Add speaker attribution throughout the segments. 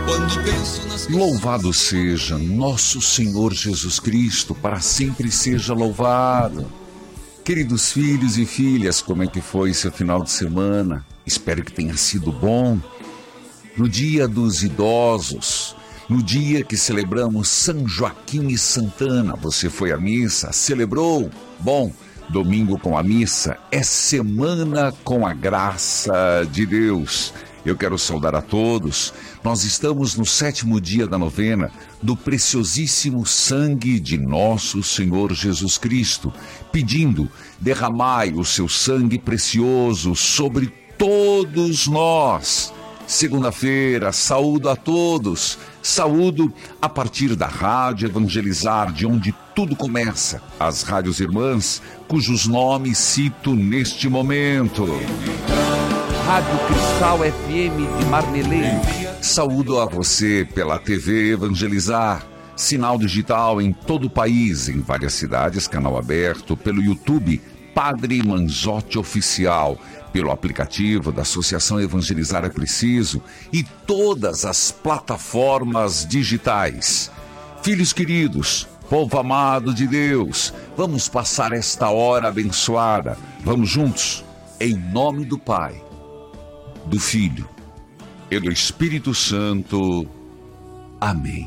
Speaker 1: Louvado seja nosso Senhor Jesus Cristo, para sempre seja louvado. Queridos filhos e filhas, como é que foi seu final de semana? Espero que tenha sido bom. No dia dos idosos, no dia que celebramos São Joaquim e Santana, você foi à missa? Celebrou? Bom, domingo com a missa é semana com a graça de Deus. Eu quero saudar a todos. Nós estamos no 7º dia da novena do preciosíssimo sangue de nosso Senhor Jesus Cristo, pedindo: derramai o seu sangue precioso sobre todos nós. Segunda-feira, saúdo a todos. Saúdo a partir da Rádio Evangelizar, de onde tudo começa, as rádios irmãs, cujos nomes cito neste momento.
Speaker 2: Rádio Cristal FM de Marmeleiro.
Speaker 1: Saúdo a você pela TV Evangelizar, sinal digital em todo o país, em várias cidades, canal aberto, pelo YouTube Padre Manzotti Oficial, pelo aplicativo da Associação Evangelizar é Preciso e todas as plataformas digitais. Filhos queridos, povo amado de Deus, vamos passar esta hora abençoada. Vamos juntos, em nome do Pai, do Filho e do Espírito Santo. Amém.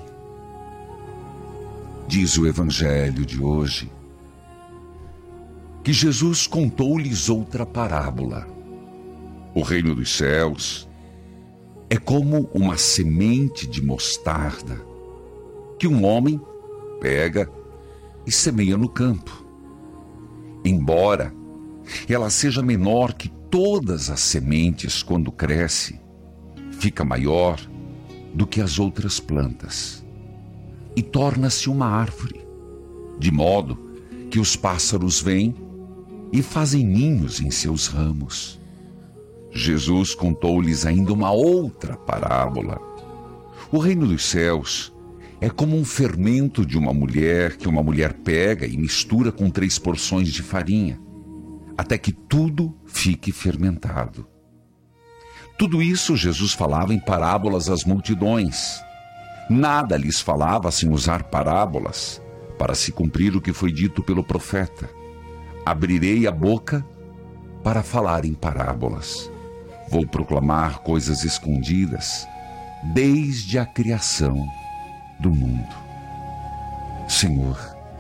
Speaker 1: Diz o Evangelho de hoje que Jesus contou-lhes outra parábola. O reino dos céus é como uma semente de mostarda que um homem pega e semeia no campo. Embora ela seja menor que todas as sementes, quando cresce, fica maior do que as outras plantas e torna-se uma árvore, de modo que os pássaros vêm e fazem ninhos em seus ramos. Jesus contou-lhes ainda uma outra parábola. O reino dos céus é como um fermento de uma mulher que uma mulher pega e mistura com 3 porções de farinha, até que tudo fique fermentado. Tudo isso Jesus falava em parábolas às multidões. Nada lhes falava sem usar parábolas, para se cumprir o que foi dito pelo profeta: abrirei a boca para falar em parábolas. Vou proclamar coisas escondidas desde a criação do mundo. Senhor,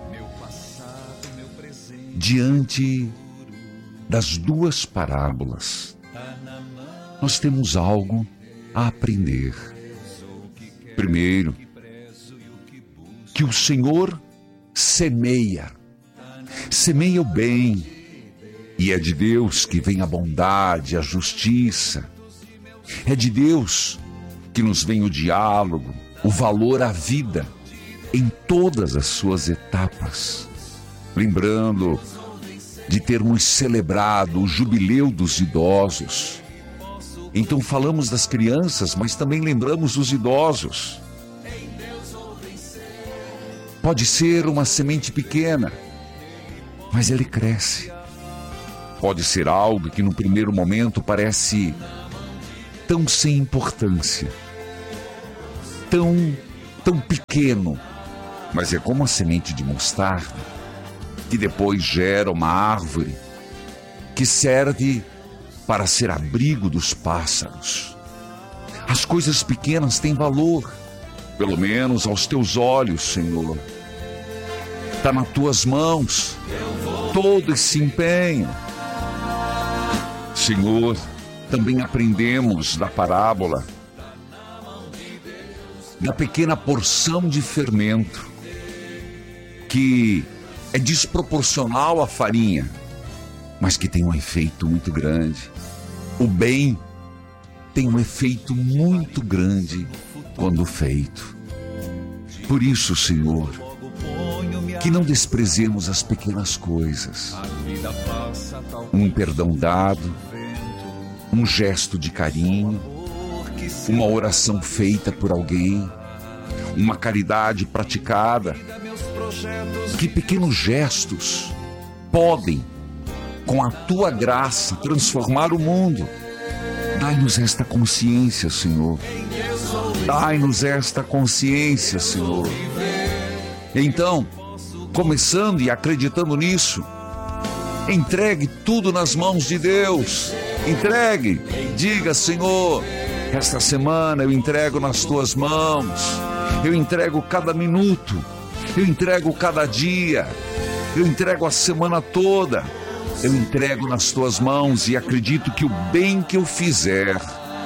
Speaker 1: diante das 2 parábolas, nós temos algo a aprender. Primeiro, que o Senhor semeia o bem, e é de Deus que vem a bondade, a justiça. É de Deus que nos vem o diálogo, o valor à vida em todas as suas etapas. Lembrando de termos celebrado o jubileu dos idosos, então falamos das crianças, mas também lembramos dos idosos. Pode ser uma semente pequena, mas ele cresce. Pode ser algo que no primeiro momento parece tão sem importância, tão pequeno, mas é como a semente de mostarda, que depois gera uma árvore que serve para ser abrigo dos pássaros. As coisas pequenas têm valor, pelo menos aos teus olhos, Senhor. Está nas tuas mãos todo esse empenho. Senhor, também aprendemos da parábola da pequena porção de fermento que é desproporcional à farinha, mas que tem um efeito muito grande. O bem tem um efeito muito grande quando feito. Por isso, Senhor, que não desprezemos as pequenas coisas. Um perdão dado, um gesto de carinho, uma oração feita por alguém, uma caridade praticada. Que pequenos gestos podem, com a tua graça, transformar o mundo. Dai-nos esta consciência, Senhor. Dai-nos esta consciência, Senhor. Então, começando e acreditando nisso, entregue tudo nas mãos de Deus. Entregue, diga: Senhor, esta semana eu entrego nas tuas mãos. Eu entrego cada minuto, eu entrego cada dia, eu entrego a semana toda. Eu entrego nas tuas mãos e acredito que o bem que eu fizer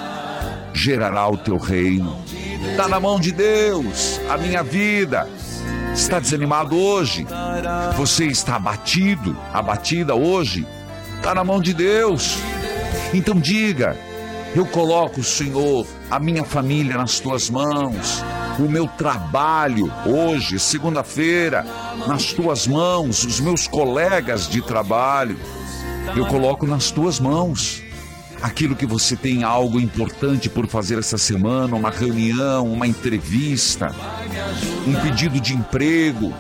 Speaker 1: gerará o teu reino. Está na mão de Deus a minha vida. Está desanimado hoje? Você está abatido, abatida hoje? Está na mão de Deus. Então diga: eu coloco, Senhor, a minha família nas tuas mãos, o meu trabalho hoje, segunda-feira, nas tuas mãos, os meus colegas de trabalho, eu coloco nas tuas mãos. Aquilo que você tem algo importante por fazer essa semana, uma reunião, uma entrevista, um pedido de emprego,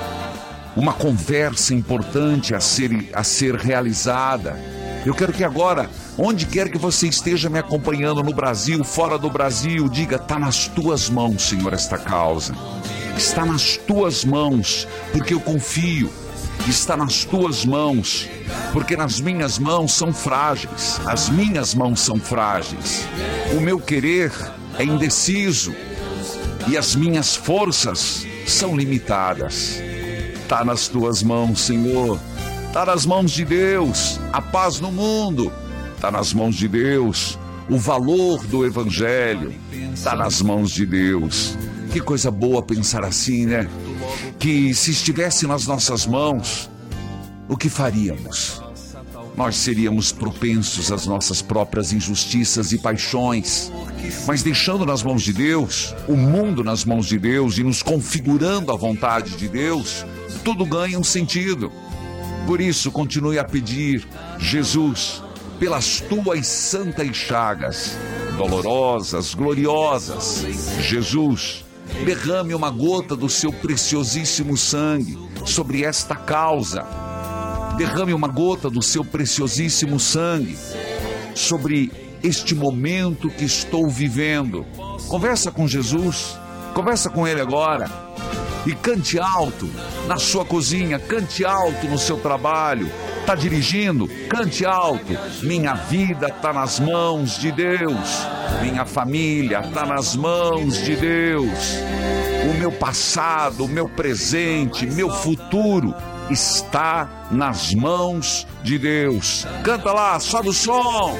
Speaker 1: uma conversa importante a ser realizada. Eu quero que agora, onde quer que você esteja me acompanhando, no Brasil, fora do Brasil, diga: está nas tuas mãos, Senhor, esta causa. Está nas tuas mãos, porque eu confio. Está nas tuas mãos, porque nas minhas mãos são frágeis. As minhas mãos são frágeis. O meu querer é indeciso e as minhas forças são limitadas. Está nas tuas mãos, Senhor. Está nas mãos de Deus a paz no mundo. Está nas mãos de Deus o valor do Evangelho. Está nas mãos de Deus. Que coisa boa pensar assim, né? Que se estivesse nas nossas mãos, o que faríamos? Nós seríamos propensos às nossas próprias injustiças e paixões. Mas deixando nas mãos de Deus, o mundo nas mãos de Deus e nos configurando à vontade de Deus, tudo ganha um sentido. Por isso, continue a pedir: Jesus, pelas tuas santas chagas, dolorosas, gloriosas, Jesus, derrame uma gota do seu preciosíssimo sangue sobre esta causa. Derrame uma gota do seu preciosíssimo sangue sobre este momento que estou vivendo. Conversa com Jesus, conversa com Ele agora. E cante alto na sua cozinha, cante alto no seu trabalho. Está dirigindo? Cante alto. Minha vida está nas mãos de Deus. Minha família está nas mãos de Deus. O meu passado, o meu presente, meu futuro está nas mãos de Deus. Canta lá, sobe o som.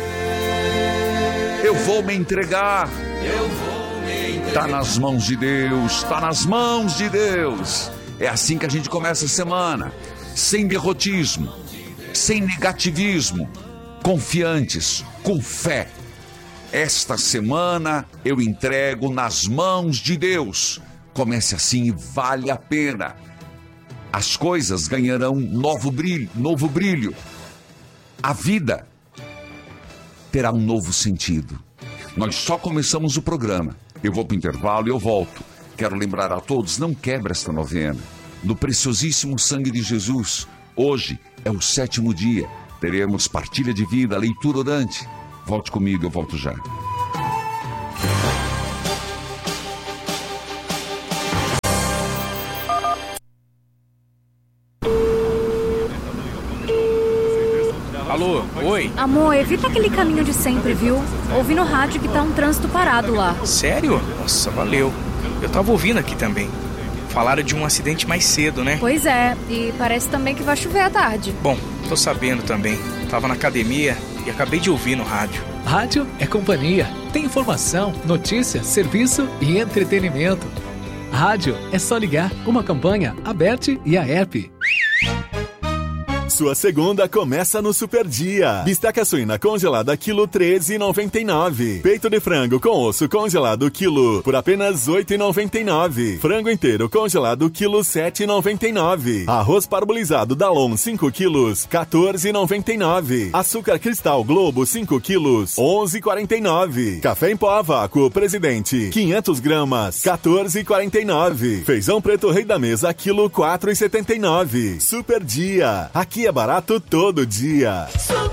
Speaker 1: Eu vou me entregar. Está nas mãos de Deus, está nas mãos de Deus. É assim que a gente começa a semana, sem derrotismo, sem negativismo, confiantes, com fé. Esta semana eu entrego nas mãos de Deus. Comece assim e vale a pena. As coisas ganharão novo brilho. A vida terá um novo sentido. Nós só começamos o programa. Eu vou para o intervalo e eu volto. Quero lembrar a todos: não quebre esta novena do preciosíssimo sangue de Jesus. Hoje é o 7º dia. Teremos partilha de vida, leitura orante. Volte comigo, eu volto já.
Speaker 3: Alô, oi?
Speaker 4: Amor, evita aquele caminho de sempre, viu? Ouvi no rádio que tá um trânsito parado lá.
Speaker 3: Sério? Nossa, valeu. Eu tava ouvindo aqui também. Falaram de um acidente mais cedo, né?
Speaker 4: Pois é, e parece também que vai chover à tarde.
Speaker 3: Bom, tô sabendo também. Tava na academia e acabei de ouvir no rádio.
Speaker 5: Rádio é companhia. Tem informação, notícia, serviço e entretenimento. Rádio é só ligar. Uma campanha aberta e a app.
Speaker 6: Sua segunda começa no Super Dia. Bisteca suína congelada quilo R$13,99. Peito de frango com osso congelado quilo por apenas R$8,99. Frango inteiro congelado quilo R$7,99. Arroz parbolizado Dalon 5 quilos R$14,99. Açúcar cristal Globo 5 quilos R$11,49. Café em pó a vácuo Presidente 500 gramas R$14,49. Feijão preto Rei da Mesa quilo R$4,79. Super Dia. Aqui é barato todo dia.